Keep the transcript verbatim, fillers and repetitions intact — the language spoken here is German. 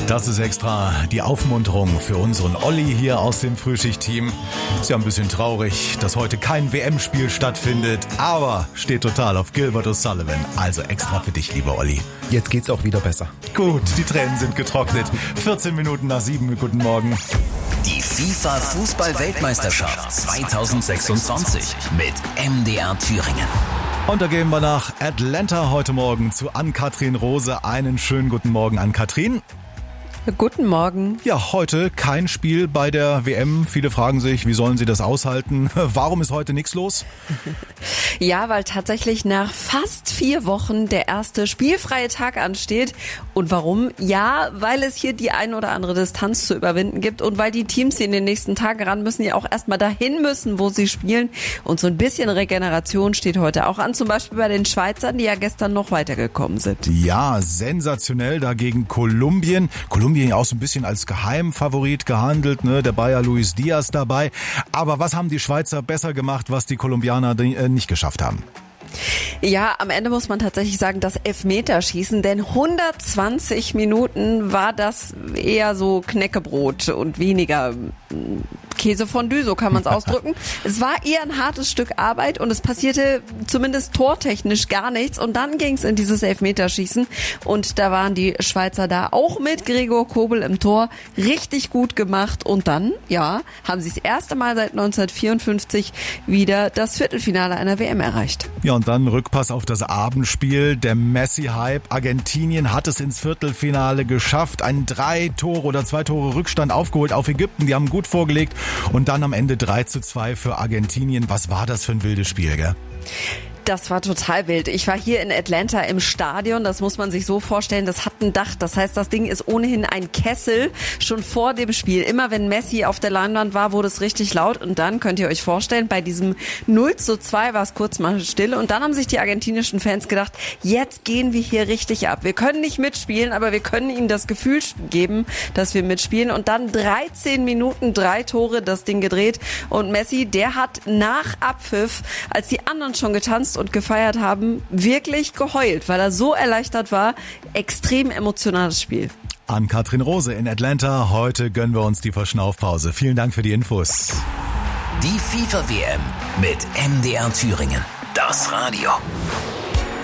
Das ist extra die Aufmunterung für unseren Olli hier aus dem Frühschicht-Team. Ist ja ein bisschen traurig, dass heute kein W M-Spiel stattfindet, aber steht total auf Gilbert O'Sullivan. Also extra für dich, lieber Olli. Jetzt geht's auch wieder besser. Gut, die Tränen sind getrocknet. vierzehn Minuten nach sieben. Guten Morgen. Die FIFA-Fußball-Weltmeisterschaft zweitausendsechsundzwanzig mit M D R Thüringen. Und da gehen wir nach Atlanta heute Morgen zu Ann-Kathrin Rose. Einen schönen guten Morgen, Ann-Kathrin. Guten Morgen. Ja, heute kein Spiel bei der W M. Viele fragen sich, wie sollen sie das aushalten? Warum ist heute nichts los? Ja, weil tatsächlich nach fast vier Wochen der erste spielfreie Tag ansteht. Und warum? Ja, weil es hier die ein oder andere Distanz zu überwinden gibt und weil die Teams, die in den nächsten Tagen ran müssen, ja auch erstmal dahin müssen, wo sie spielen. Und so ein bisschen Regeneration steht heute auch an, zum Beispiel bei den Schweizern, die ja gestern noch weitergekommen sind. Ja, sensationell dagegen Kolumbien. Kolumbien ja auch so ein bisschen als Geheimfavorit gehandelt, ne? Der Bayer Luis Diaz dabei. Aber was haben die Schweizer besser gemacht, was die Kolumbianer nicht geschafft haben? Ja, am Ende muss man tatsächlich sagen, das Elfmeterschießen, denn hundertzwanzig Minuten war das eher so Knäckebrot und weniger Käsefondue, so kann man es ausdrücken. Es war eher ein hartes Stück Arbeit und es passierte zumindest tortechnisch gar nichts und dann ging es in dieses Elfmeterschießen und da waren die Schweizer da auch mit Gregor Kobel im Tor richtig gut gemacht und dann, ja, haben sie das erste Mal seit neunzehnhundertvierundfünfzig wieder das Viertelfinale einer W M erreicht. Ja, und dann Rückpass auf das Abendspiel. Der Messi-Hype. Argentinien hat es ins Viertelfinale geschafft. Ein drei Tore oder zwei Tore Rückstand aufgeholt auf Ägypten. Die haben gut vorgelegt. Und dann am Ende drei zu zwei für Argentinien. Was war das für ein wildes Spiel, gell? Das war total wild. Ich war hier in Atlanta im Stadion, das muss man sich so vorstellen, das hat ein Dach. Das heißt, das Ding ist ohnehin ein Kessel, schon vor dem Spiel. Immer wenn Messi auf der Leinwand war, wurde es richtig laut. Und dann könnt ihr euch vorstellen, bei diesem null zu zwei war es kurz mal still. Und dann haben sich die argentinischen Fans gedacht, jetzt gehen wir hier richtig ab. Wir können nicht mitspielen, aber wir können ihnen das Gefühl geben, dass wir mitspielen. Und dann dreizehn Minuten, drei Tore, das Ding gedreht. Und Messi, der hat nach Abpfiff, als die anderen schon getanzt und gefeiert haben, wirklich geheult, weil er so erleichtert war. Extrem emotionales Spiel. Ann-Kathrin Rose in Atlanta. Heute gönnen wir uns die Verschnaufpause. Vielen Dank für die Infos. Die FIFA-W M mit M D R Thüringen. Das Radio.